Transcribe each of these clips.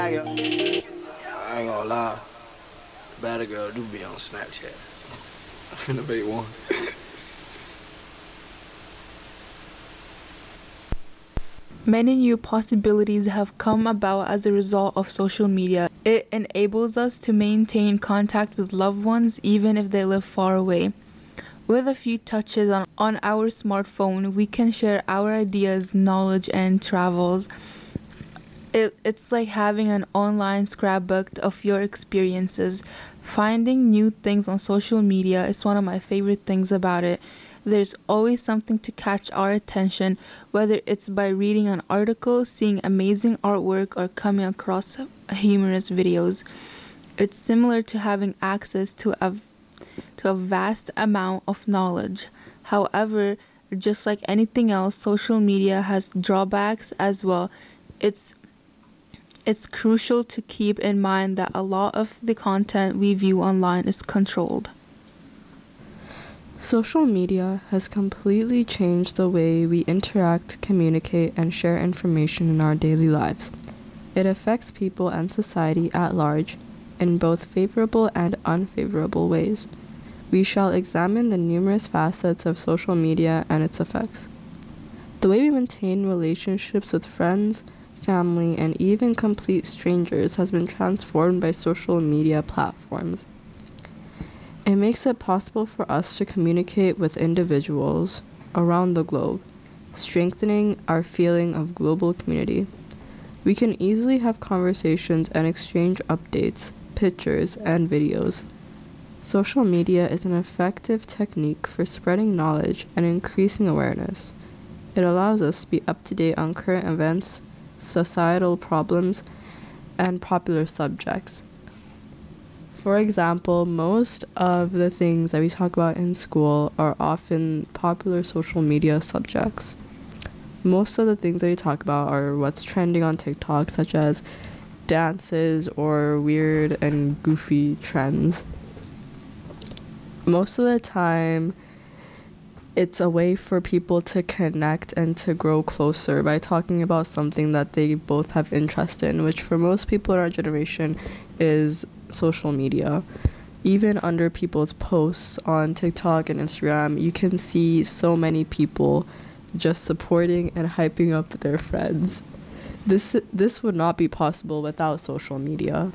I ain't gonna lie. Better girl do be on Snapchat. I'm finna make one. Many new possibilities have come about as a result of social media. It enables us to maintain contact with loved ones even if they live far away. With a few touches on our smartphone, we can share our ideas, knowledge, and travels. It's like having an online scrapbook of your experiences. Finding new things on social media is one of my favorite things about it. There's always something to catch our attention, whether it's by reading an article, seeing amazing artwork, or coming across humorous videos. It's similar to having access to a vast amount of knowledge. However, just like anything else, social media has drawbacks as well. It's it's crucial to keep in mind that a lot of the content we view online is controlled. Social media has completely changed the way we interact, communicate, and share information in our daily lives. It affects people and society at large in both favorable and unfavorable ways. We shall examine the numerous facets of social media and its effects. The way we maintain relationships with friends, family, and even complete strangers has been transformed by social media platforms. It makes it possible for us to communicate with individuals around the globe, strengthening our feeling of global community. We can easily have conversations and exchange updates, pictures, and videos. Social media is an effective technique for spreading knowledge and increasing awareness. It allows us to be up to date on current events, societal problems, and popular subjects. For example, most of the things that we talk about in school are often popular social media subjects. Most of the things that we talk about are what's trending on TikTok, such as dances or weird and goofy trends. Most of the time, it's a way for people to connect and to grow closer by talking about something that they both have interest in, which for most people in our generation is social media. Even under people's posts on TikTok and Instagram, you can see so many people just supporting and hyping up their friends. This would not be possible without social media.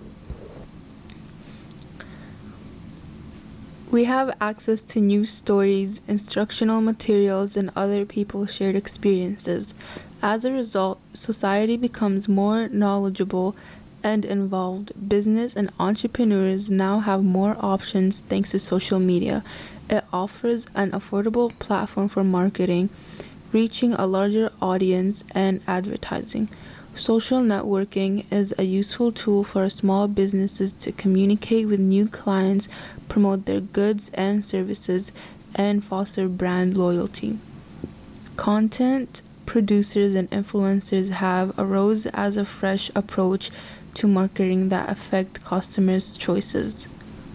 We have access to news stories, instructional materials, and other people's shared experiences. As a result, society becomes more knowledgeable and involved. Business and entrepreneurs now have more options thanks to social media. It offers an affordable platform for marketing, reaching a larger audience, and advertising. Social networking is a useful tool for small businesses to communicate with new clients, promote their goods and services, and foster brand loyalty. Content producers and influencers have arose as a fresh approach to marketing that affect customers' choices.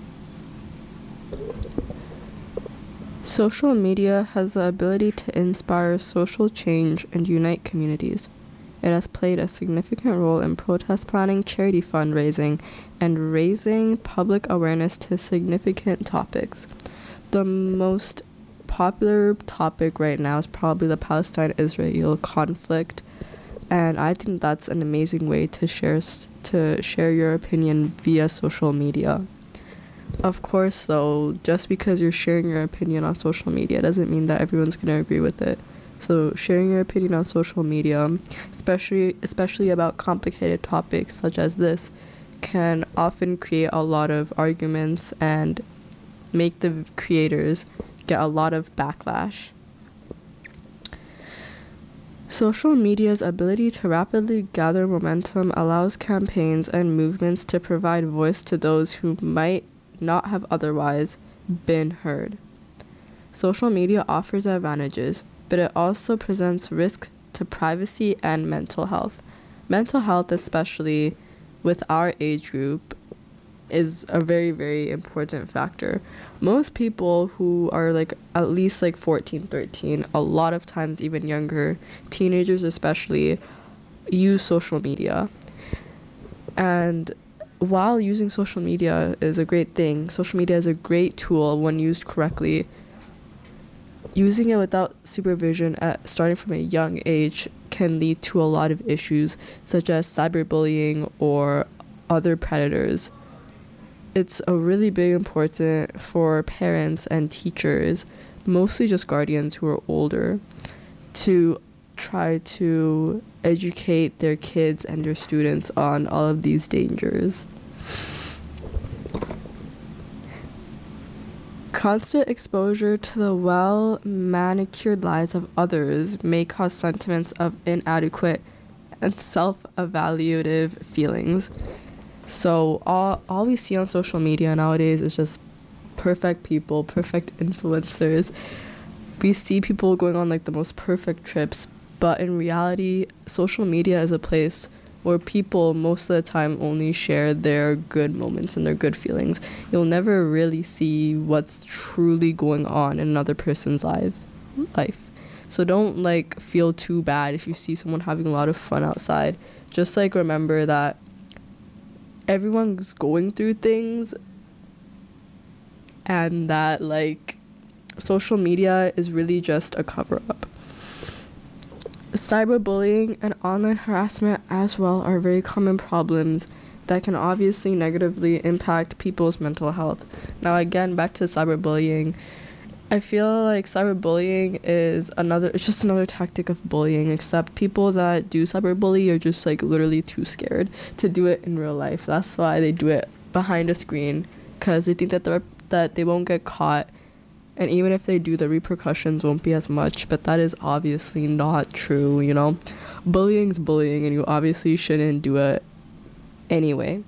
Social media has the ability to inspire social change and unite communities. It has played a significant role in protest planning, charity fundraising, and raising public awareness to significant topics. The most popular topic right now is probably the Palestine-Israel conflict, and I think that's an amazing way to share your opinion via social media. Of course, though, just because you're sharing your opinion on social media doesn't mean that everyone's going to agree with it. So sharing your opinion on social media, especially about complicated topics such as this, can often create a lot of arguments and make the creators get a lot of backlash. Social media's ability to rapidly gather momentum allows campaigns and movements to provide voice to those who might not have otherwise been heard. Social media offers advantages, but it also presents risks to privacy and mental health. Mental health, especially with our age group, is a very, very important factor. Most people who are at least 14, 13, a lot of times even younger, teenagers especially, use social media. And while using social media is a great thing, social media is a great tool when used correctly. Using it without supervision starting from a young age can lead to a lot of issues, such as cyberbullying or other predators. It's a really big important for parents and teachers, mostly just guardians who are older, to try to educate their kids and their students on all of these dangers. Constant exposure to the well-manicured lives of others may cause sentiments of inadequate and self-evaluative feelings. So all we see on social media nowadays is just perfect people, perfect influencers. We see people going on like the most perfect trips, but in reality, social media is a place where people most of the time only share their good moments and their good feelings. You'll never really see what's truly going on in another person's life. So don't like feel too bad if you see someone having a lot of fun outside. Just like remember that everyone's going through things, and that like social media is really just a cover-up. Cyberbullying and online harassment as well are very common problems that can obviously negatively impact people's mental health. Now again, back to cyberbullying. I feel like cyberbullying is it's just another tactic of bullying, except people that do cyberbully are just like literally too scared to do it in real life. That's why they do it behind a screen, because they think that they won't get caught. And even if they do, the repercussions won't be as much, but that is obviously not true, you know? Bullying's bullying, and you obviously shouldn't do it anyway.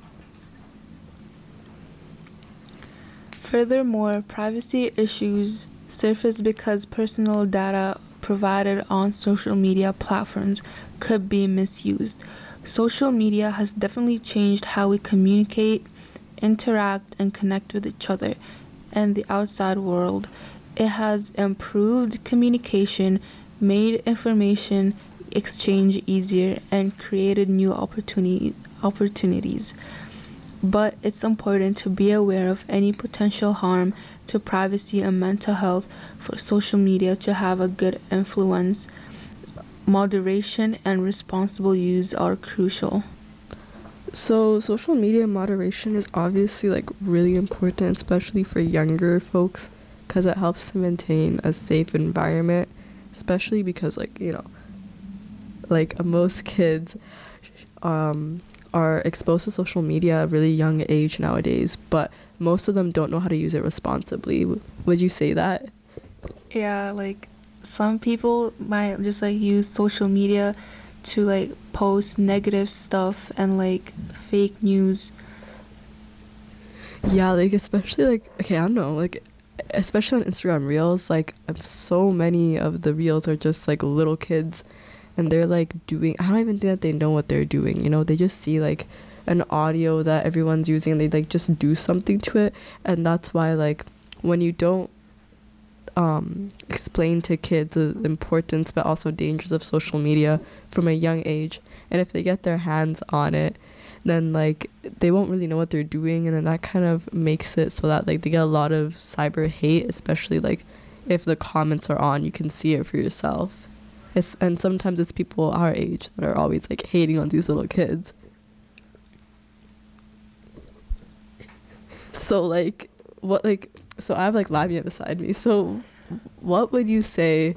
Furthermore, privacy issues surface because personal data provided on social media platforms could be misused. Social media has definitely changed how we communicate, interact, and connect with each other and the outside world. It has improved communication, made information exchange easier, and created new opportunities. But it's important to be aware of any potential harm to privacy and mental health for social media to have a good influence. Moderation and responsible use are crucial. So social media moderation is obviously like really important, especially for younger folks, because it helps to maintain a safe environment, especially because like, you know, like most kids are exposed to social media at a really young age nowadays, but most of them don't know how to use it responsibly. Would you say that? Yeah, like some people might just like use social media to like post negative stuff and like fake news. Yeah, like especially like, okay, I don't know, like especially on Instagram Reels, like so many of the Reels are just like little kids, and they're like doing, I don't even think that they know what they're doing, you know? They just see like an audio that everyone's using, and they like just do something to it. And that's why like when you don't explain to kids the importance but also dangers of social media from a young age, and if they get their hands on it, then like they won't really know what they're doing, and then that kind of makes it so that like they get a lot of cyber hate, especially like if the comments are on, you can see it for yourself. And sometimes it's people our age that are always like hating on these little kids. So like so I have like Lamia beside me. So what would you say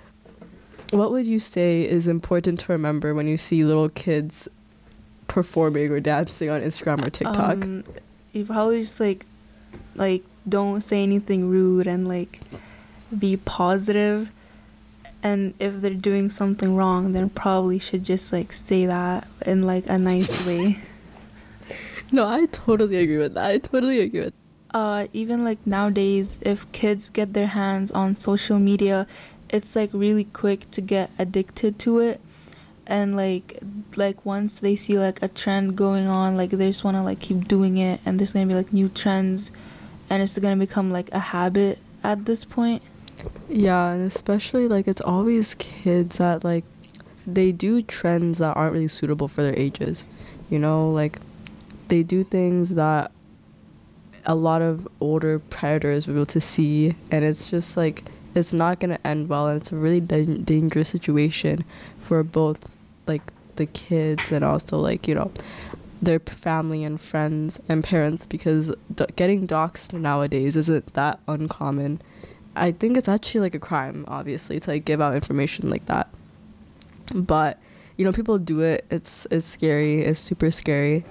is important to remember when you see little kids performing or dancing on Instagram or TikTok? You probably just like don't say anything rude and like be positive. And if they're doing something wrong, then probably should just like say that in like a nice way. No, I totally agree with that. Even like nowadays, if kids get their hands on social media, it's like really quick to get addicted to it. And like once they see like a trend going on, like they just want to like keep doing it, and there's gonna be like new trends, and it's gonna become like a habit at this point. Yeah, and especially like it's always kids that like they do trends that aren't really suitable for their ages, you know? Like they do things that a lot of older predators were able to see, and it's just like, it's not going to end well, and it's a really dangerous situation for both like the kids and also like, you know, their family and friends and parents, because getting doxxed nowadays isn't that uncommon. I think it's actually like a crime, obviously, to like give out information like that, but you know, people do it. It's scary. It's super scary.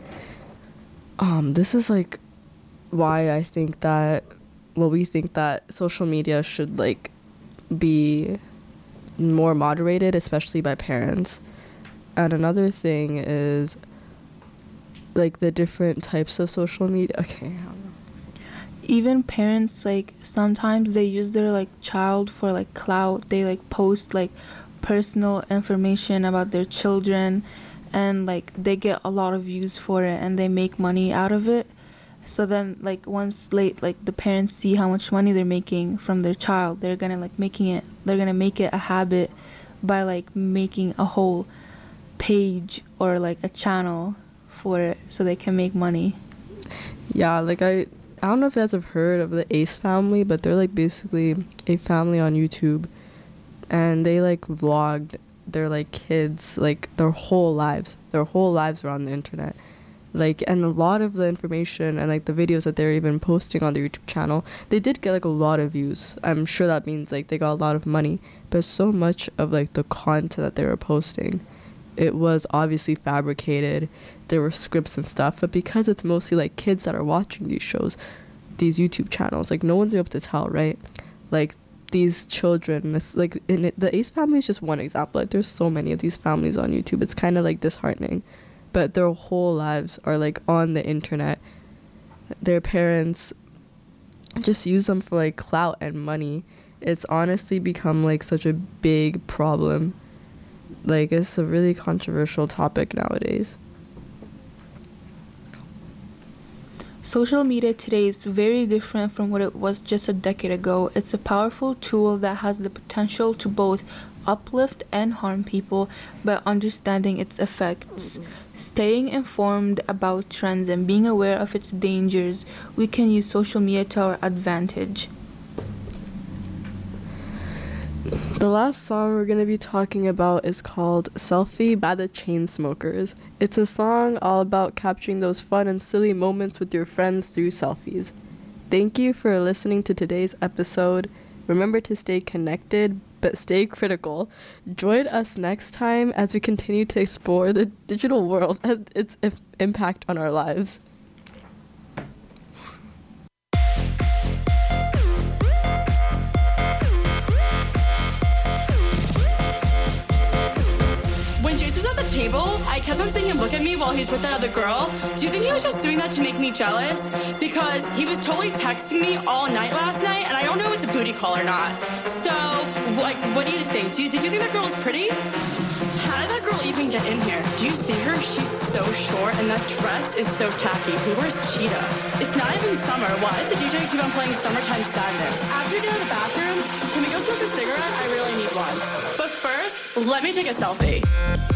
This is like why I think that, well, we think that social media should like be more moderated, especially by parents. And another thing is like the different types of social media. Okay, I don't know. Even parents, like sometimes they use their like child for like clout. They like post like personal information about their children, and like they get a lot of views for it and they make money out of it. So then like once like the parents see how much money they're making from their child, they're gonna make it a habit by like making a whole page or like a channel for it so they can make money. Yeah, like I don't know if you guys have heard of the Ace family, but they're like basically a family on YouTube, and they like vlogged their like kids, like their whole lives were on the internet. Like, and a lot of the information and like the videos that they're even posting on their YouTube channel, they did get like a lot of views. I'm sure that means like they got a lot of money, but so much of like the content that they were posting, it was obviously fabricated. There were scripts and stuff, but because it's mostly like kids that are watching these shows, these YouTube channels, like no one's able to tell, right? Like these children, it's like the Ace family is just one example. Like there's so many of these families on YouTube. It's kind of like disheartening, but their whole lives are like on the internet. Their parents just use them for like clout and money. It's honestly become like such a big problem. Like it's a really controversial topic nowadays. Social media today is very different from what it was just a decade ago. It's a powerful tool that has the potential to both uplift and harm people by understanding its effects. Staying informed about trends and being aware of its dangers, we can use social media to our advantage. The last song we're going to be talking about is called Selfie by the Chainsmokers. It's a song all about capturing those fun and silly moments with your friends through selfies. Thank you for listening to today's episode. Remember to stay connected, but stay critical. Join us next time as we continue to explore the digital world and its impact on our lives. Table, I kept on seeing him look at me while he's with that other girl. Do you think he was just doing that to make me jealous? Because he was totally texting me all night last night, and I don't know if it's a booty call or not. So, like, what do you think? Did you think that girl was pretty? How did that girl even get in here? Do you see her? She's so short, and that dress is so tacky. Who wears cheetah? It's not even summer. Why does the DJ keep on playing Summertime Sadness? After we get out of the bathroom, can we go smoke a cigarette? I really need one. But first, let me take a selfie.